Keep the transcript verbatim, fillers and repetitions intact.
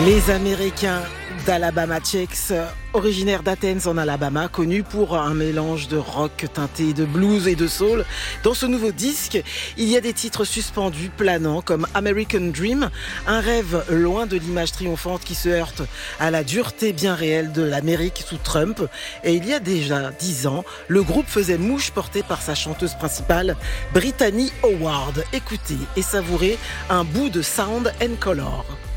Les Américains d'Alabama Shakes, originaires d'Athens en Alabama, connus pour un mélange de rock teinté de blues et de soul. Dans ce nouveau disque, il y a des titres suspendus, planants, comme American Dream, un rêve loin de l'image triomphante qui se heurte à la dureté bien réelle de l'Amérique sous Trump. Et il y a déjà dix ans, le groupe faisait mouche porté par sa chanteuse principale, Brittany Howard. Écoutez et savourez un bout de Sound and Color.